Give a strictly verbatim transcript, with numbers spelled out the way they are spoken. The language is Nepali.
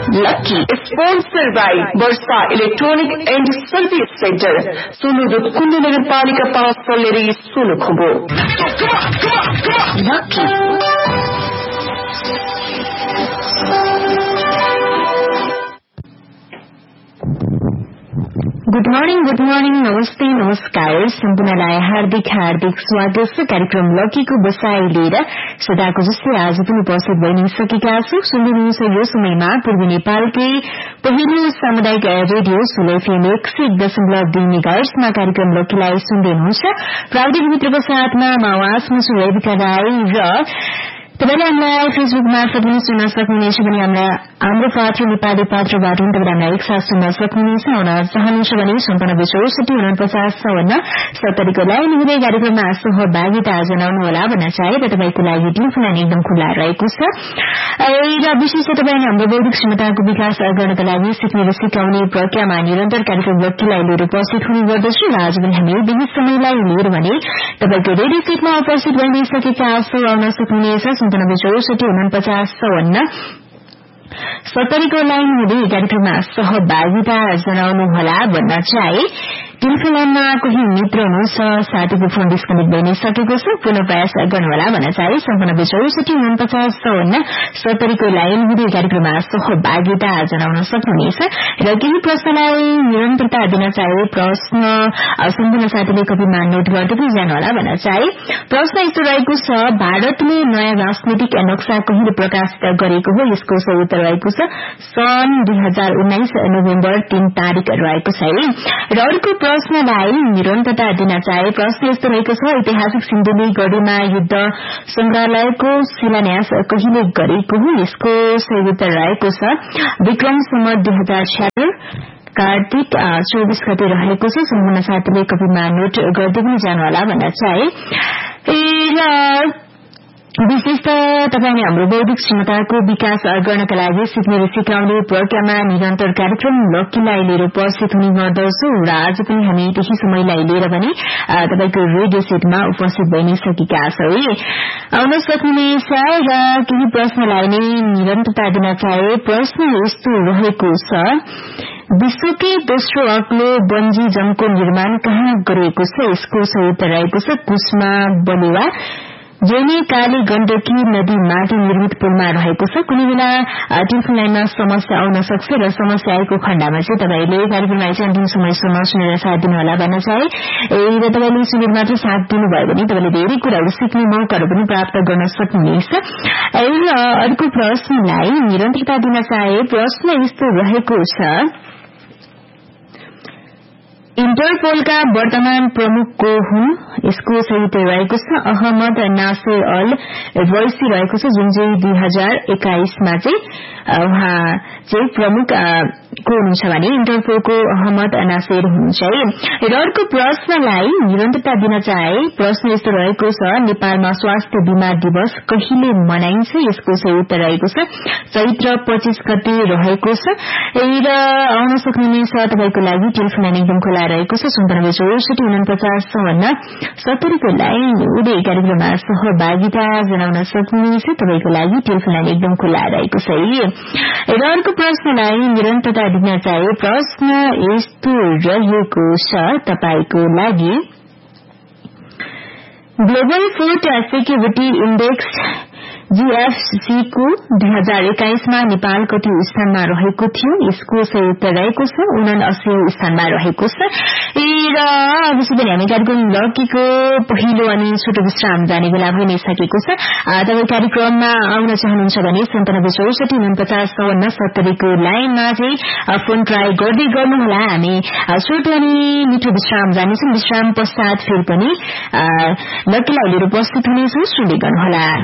Lucky sponsored by Versa Electronic and Service Center. Sulu Kundu Nagarpalika Pass Soleri Sulu Kubo. Lucky. Good morning good morning नमस्ते नमस्कार सम्पूर्णलाई हार्दिक हार्दिक स्वागत छ कार्यक्रम लकीको बसाई लिएर सदाको जस्तै आज पनि उपस्थित भइसकेका छौं। सुन्दै हुनुहुन्छ यो समयमा पूर्वी नेपालकै पहिलो सामुदायिक रेडियो सुले एफएम एक सय एक दशमलव दुई मेगाहर्ट्जमा कार्यक्रम लकीलाई सुन्दै हुनुहुन्छ। प्राविधिक मित्रको साथमा म आवाज म छु रेबिका राई र तपाईले हामीलाई फेसबुक मार्फत पनि सुन्न सक्नुहुनेछ भने हाम्रो पात्र नेपाली पात्रबाट पनि तपाईले हामीलाई एकसाथ सुन्न सक्नुहुनेछ। हुन चाहनुहुन्छ भने सम्पन्न चौसठी उनपचास चौवन्न सत्तरीको लाइन हुँदै कार्यक्रममा सहभागिता जनाउनु होला भन्न चाहे र तपाईको लागि टेलिफोन लाइन एकदम खुल्ला रहेको छ र विशेष तपाईले हाम्रो बौद्धिक क्षमताको विकास गर्नका लागि सिक्ने र सिकाउने प्रक्रियामा निरन्तर कार्यक्रम लक्ष्यलाई लिएर उपस्थित हुने गर्दछु र आज पनि हामी विविध समयलाई लिएर भने तपाईको रेडियो सेटमा उपस्थित भइसकेका छौं। आउन सक्नुहुनेछ सन्तानब्बे चौसठी उनपचास चौवन्न सत्तरीको लाइन हुँदै कार्यक्रममा सहभागिता जनाउनु होला भन्न चाहे टेलिफोन लाइनमा कोही मित्र हुनुहुन्छ साथीको फोन डिस्कनेक्ट भइ नै सकेको छ पुनः प्रयास गर्नुहोला भन्न चाहे सन्तानब्बे चौसठी उनपचास चौवन्न सत्तरीको लाइन हुँदै कार्यक्रममा सहभागिता जनाउन सक्नुहुनेछ र केही प्रश्नलाई निरन्तरता दिन चाहे प्रश्न सम्पूर्ण साथीले कपीमा नोट गर्दै पनि जानुहोला भन्न चाहे प्रश्न यस्तो रहेको छ भारतले नयाँ राजनीतिक नक्सा कहिले प्रकाशित गरेको हो यसको सही उत्तर रहेको छ सन् दुई हजार उन्नाइस नोभेम्बर तीन तारिक रहेको छ र अर्को प्रश्नलाई निरन्तरता दिन चाहे प्रश्न यस्तो रहेको छ ऐतिहासिक सिन्धुली गढीमा युद्ध संग्रहालयको शिलान्यास कहिले गरेको हो यसको सही उत्तर रहेको छ विक्रम सम्वत दुई हजार छ्यात्तर कार्तिक चौबीस गते रहेको छ। सम्पूर्ण साथीले कपीमा नोट गर्दै पनि जानुहोला भन्न चाहे विशेष त तपाईले हाम्रो बौद्धिक क्षमताको विकास गर्नका लागि सिक्ने र सिकाउने प्रक्रियामा निरन्तर कार्यक्रम लकीलाई लिएर उपस्थित हुने गर्दछौं र आज पनि हामी त्यही समयलाई लिएर भने तपाईको रेडियो सेटमा उपस्थित भइ नै सकेका छौं। आउन सक्नुहुनेछ र केही प्रश्नलाई नै निरन्तरता दिन चाहे प्रश्न यस्तो रहेको छ विश्वकै दोस्रो अग्लो बन्जी जमको निर्माण कहाँ गरिएको छ यसको सही उत्तर रहेको छ कुस्मा बलुवा जेने काली गण्डकी नदी माटो निर्मित पुलमा रहेको छ। कुनै बेला टेलिफोन लाइनमा समस्या आउन सक्छ र समस्या आएको खण्डमा चाहिँ तपाईले कार्यक्रममा चाहिँ अन्तिम समयसम्म सुनेर साथ दिनुहोला भन्न चाहे र तपाईले सुनेर मात्र साथ दिनुभयो भने तपाईले धेरै कुराहरू सिक्ने मौकाहरू पनि प्राप्त गर्न सक्नुहुनेछ। र अर्को प्रश्नलाई निरन्तरता दिन चाहे प्रश्न यस्तो रहेको छ इन्टरपोलका वर्तमान प्रमुख को हुन् यसको सही उत्तर रहेको छ अहमद नासिर अल रईसी रहेको छ जुन चाहिँ दुई हजार एक्काइसमा चाहिँ उहाँ चाहिँ प्रमुख को हुनुहुन्छ भने इन्टरपोलको अहमद नासिर हुनुहुन्छ। र अर्को प्रश्नलाई निरन्तरता दिन चाहे प्रश्न यस्तो रहेको छ नेपालमा स्वास्थ्य बीमा दिवस कहिले मनाइन्छ यसको सही उत्तर रहेको छ चैत्र पच्चीस गते रहेको छ। र आउन सक्नुहुनेछ तपाईको लागि टेलिफोन लाइन एकदम खुला रहेको छ सन्तानब्बे चौसठी उनपचास चौवन्न सत्तरीको लाइन उदय कार्यक्रममा सहभागिता जनाउन सक्नुहुनेछ तपाईको लागि टेलिफोन लाइन एकदम खुला रहेको छ। र अर्को प्रश्नलाई निरन्तरता दिन चाहे प्रश्न यस्तो रहेको छ तपाईको लागि global food security index GFC को दुई हजार एक्काइसमा नेपाल कति स्थानमा रहेको थियो यसको सही उत्तर रहेको छ उनासी स्थानमा रहेको छ। र अवश्य पनि हामी कार्यक्रम लकीको पहिलो अनि छोटो विश्राम जाने बेला भइ नै सकेको छ। तपाईँ कार्यक्रममा आउन चाहनुहुन्छ भने सन्तानब्बे चौसठी उनपचास चौवन्न सत्तरीको लाइनमा चाहिँ फोन ट्राई गर्दै गर्नुहोला। हामी छोटो अनि मिठो विश्राम जानेछौं। विश्राम पश्चात फेरि पनि लकीलाई लिएर उपस्थित हुनेछौं सुन्दै गर्नुहोला।